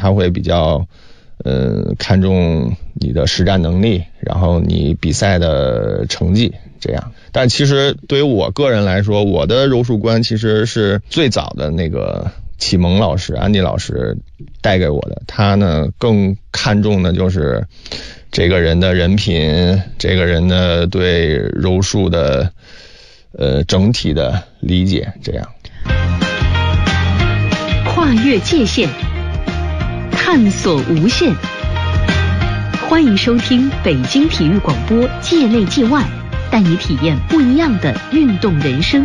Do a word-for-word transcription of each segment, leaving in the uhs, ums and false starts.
他会比较呃看重你的实战能力，然后你比赛的成绩这样。但其实对于我个人来说，我的柔术观其实是最早的那个启蒙老师安迪老师带给我的，他呢更看重的就是这个人的人品，这个人的对柔术的呃整体的理解这样。 跨越界限，探索无限，欢迎收听北京体育广播界内界外，带你体验不一样的运动人生。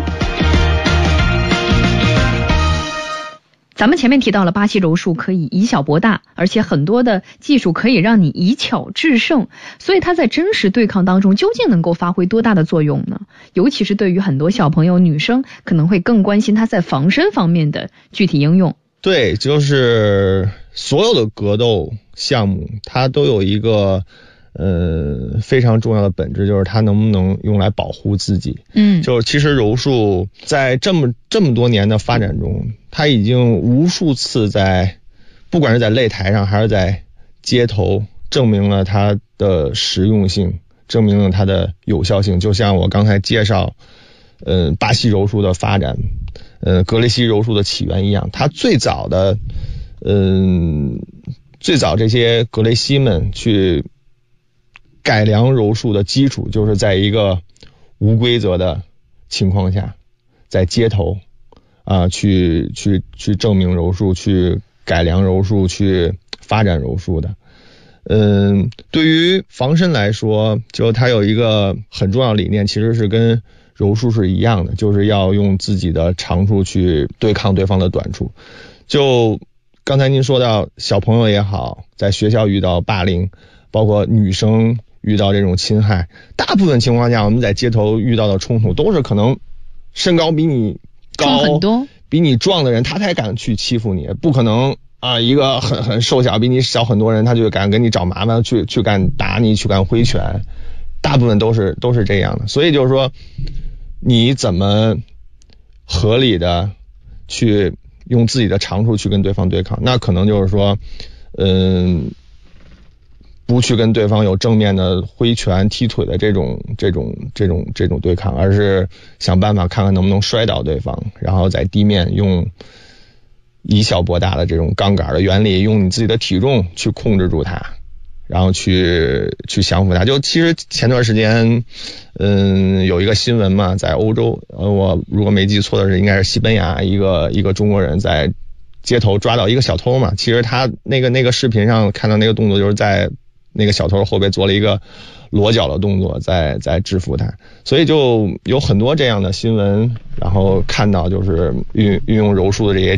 咱们前面提到了巴西柔术可以以小博大，而且很多的技术可以让你以巧制胜，所以它在真实对抗当中究竟能够发挥多大的作用呢？尤其是对于很多小朋友女生可能会更关心它在防身方面的具体应用。 对，就是所有的格斗项目它都有一个呃非常重要的本质，就是它能不能用来保护自己。嗯，就是其实柔术在这么这么多年的发展中，它已经无数次在不管是在擂台上还是在街头证明了它的实用性，证明了它的有效性。就像我刚才介绍呃巴西柔术的发展，呃格雷西柔术的起源一样，它最早的嗯、呃、最早这些格雷西们去改良柔术的基础，就是在一个无规则的情况下，在街头啊、呃、去去去证明柔术，去改良柔术，去发展柔术的。嗯，对于防身来说，就它有一个很重要的理念，其实是跟柔术是一样的，就是要用自己的长处去对抗对方的短处。就刚才您说到小朋友也好，在学校遇到霸凌，包括女生遇到这种侵害，大部分情况下我们在街头遇到的冲突都是可能身高比你高很多， 比你壮的人他才敢去欺负你，不可能啊一个很很瘦小比你小很多人他就敢跟你找麻烦，去去敢打你，去敢挥拳，大部分都是都是这样的。所以就是说你怎么合理的去用自己的长处去跟对方对抗，那可能就是说嗯不去跟对方有正面的挥拳踢腿的这种这种这种这种对抗，而是想办法看看能不能摔倒对方，然后在地面用以小博大的这种杠杆的原理，用你自己的体重去控制住它，然后去去降服它。就其实前段时间嗯有一个新闻嘛，在欧洲呃我如果没记错的是应该是西班牙一个一个中国人在街头抓到一个小偷嘛，其实他那个那个视频上看到那个动作就是在那个小偷后背做了一个裸脚的动作，在在制服他。所以就有很多这样的新闻，然后看到就是运运用柔术的这些